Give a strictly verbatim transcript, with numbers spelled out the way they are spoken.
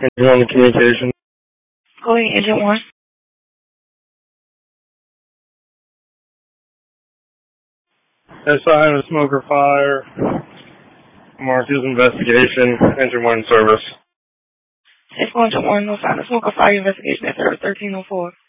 Engine one communication. Go ahead, Engine one. S I and a smoker fire. Marcus investigation. Engine one service. It's Engine one, no sign of smoker fire investigation at thirteen oh four.